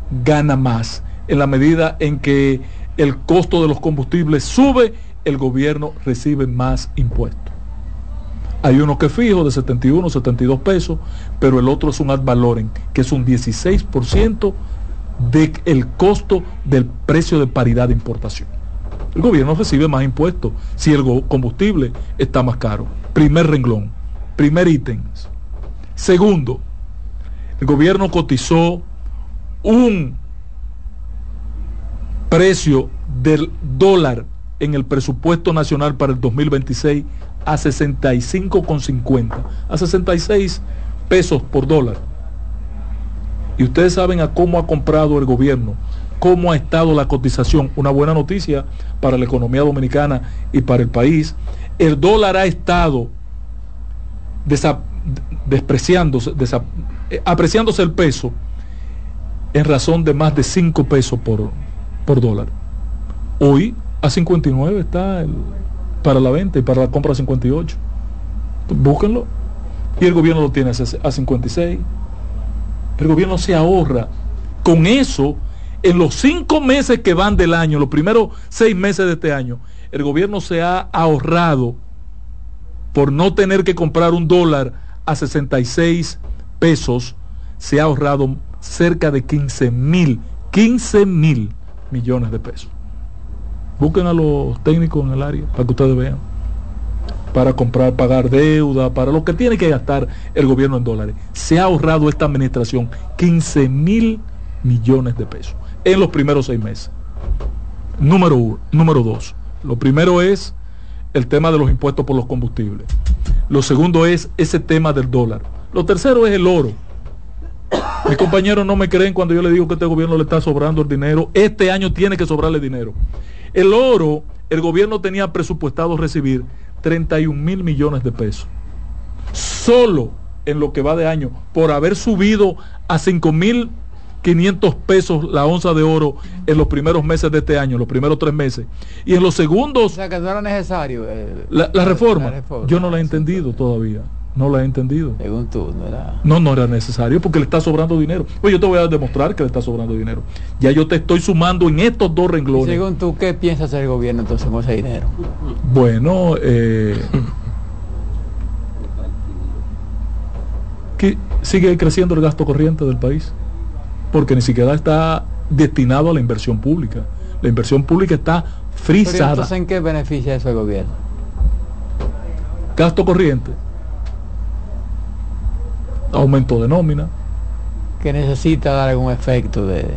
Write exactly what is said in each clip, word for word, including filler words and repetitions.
gana más. En la medida en que el costo de los combustibles sube, el gobierno recibe más impuestos. Hay uno que es fijo de setenta y uno, setenta y dos pesos, pero el otro es un ad valorem, que es un dieciséis por ciento del costo del precio de paridad de importación. El gobierno recibe más impuestos si el combustible está más caro. Primer renglón, primer ítem. Segundo, el gobierno cotizó un precio del dólar en el presupuesto nacional para el dos mil veintiséis a sesenta y cinco con cincuenta, a sesenta y seis pesos por dólar. Y ustedes saben a cómo ha comprado el gobierno, cómo ha estado la cotización. Una buena noticia para la economía dominicana y para el país. El dólar ha estado desa, despreciándose, desa, eh, apreciándose el peso en razón de más de cinco pesos por, por dólar. Hoy a cincuenta y nueve está el, para la venta, y para la compra a cincuenta y ocho. Búsquenlo. Y el gobierno lo tiene a cincuenta y seis. El gobierno se ahorra con eso en los cinco meses que van del año, los primeros seis meses de este año. El gobierno se ha ahorrado, por no tener que comprar un dólar a sesenta y seis pesos, se ha ahorrado cerca de quince mil millones de pesos. Busquen a los técnicos en el área para que ustedes vean, para comprar, pagar deuda, para lo que tiene que gastar el gobierno en dólares. Se ha ahorrado esta administración quince mil millones de pesos en los primeros seis meses. Número uno. Número dos, lo primero es el tema de los impuestos por los combustibles. Lo segundo es ese tema del dólar. Lo tercero es el oro. Mis compañeros no me creen cuando yo le digo que a este gobierno le está sobrando el dinero. Este año tiene que sobrarle dinero. El oro, el gobierno tenía presupuestado recibir treinta y un mil millones de pesos. Solo en lo que va de año, por haber subido a cinco mil quinientos pesos la onza de oro en los primeros meses de este año, los primeros tres meses. Y en los segundos... O sea, que no era necesario. Eh, la, la, reforma, la reforma, yo no la he entendido todavía. No la he entendido. Según tú, no era... No, no era necesario porque le está sobrando dinero. Pues yo te voy a demostrar que le está sobrando dinero. Ya yo te estoy sumando en estos dos renglones. ¿Y según tú, qué piensa hacer el gobierno entonces con ese dinero? Bueno, eh... que sigue creciendo el gasto corriente del país, porque ni siquiera está destinado a la inversión pública. La inversión pública está frisada. ¿Pero entonces en qué beneficia eso el gobierno? Gasto corriente, aumento de nómina, que necesita dar algún efecto de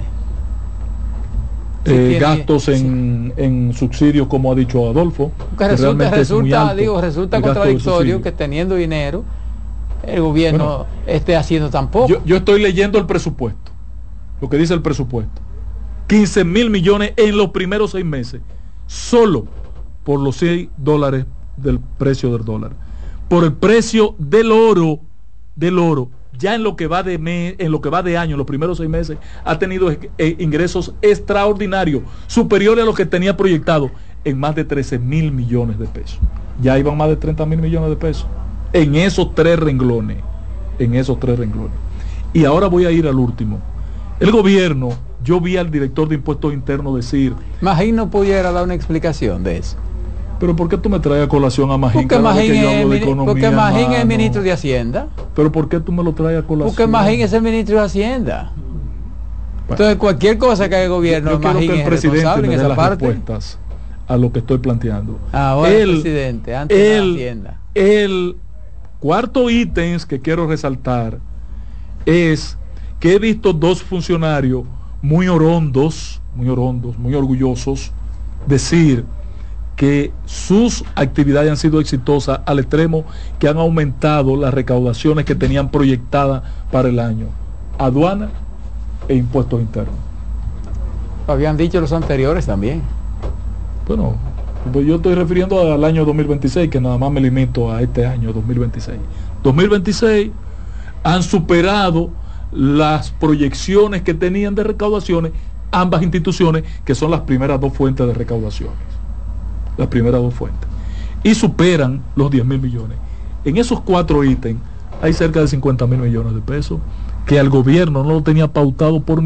si eh, tiene, gastos en, sí. en subsidios, como ha dicho Adolfo, que resulta, resulta, digo, resulta contradictorio que teniendo dinero el gobierno bueno, esté haciendo tan poco. Yo, yo estoy leyendo el presupuesto, lo que dice el presupuesto: quince mil millones en los primeros seis meses, solo por los seis dólares del precio del dólar. Por el precio del oro, del oro, ya en lo que va de mes, en lo que va de año, en los primeros seis meses, ha tenido eh, ingresos extraordinarios, superiores a lo que tenía proyectado, en más de trece mil millones de pesos. Ya iban más de treinta mil millones de pesos en esos tres renglones, en esos tres renglones. Y ahora voy a ir al último. El gobierno, yo vi al director de impuestos internos decir... Magín no pudiera dar una explicación de eso. Pero ¿por qué tú me traes a colación a Magín? Porque Magín es, porque Magín es el ministro de Hacienda. Pero ¿por qué tú me lo traes a colación? Porque Magín es el ministro de Hacienda. Bueno, entonces cualquier cosa que haga el gobierno, yo, yo Magín que el es presidente responsable me en dé esa las parte. Respuestas a lo que estoy planteando. Ahora el presidente, antes el, de la Hacienda. El cuarto ítem que quiero resaltar es que he visto dos funcionarios muy orondos, muy orondos, muy orgullosos, decir que sus actividades han sido exitosas al extremo que han aumentado las recaudaciones que tenían proyectadas para el año, aduana e impuestos internos. Lo habían dicho los anteriores también. Bueno, pues yo estoy refiriendo al año dos mil veintiséis, que nada más me limito a este año dos mil veintiséis. dos mil veintiséis han superado las proyecciones que tenían de recaudaciones ambas instituciones, que son las primeras dos fuentes de recaudaciones. Las primeras dos fuentes. Y superan los diez mil millones. En esos cuatro ítems hay cerca de cincuenta mil millones de pesos que al gobierno no lo tenía pautado por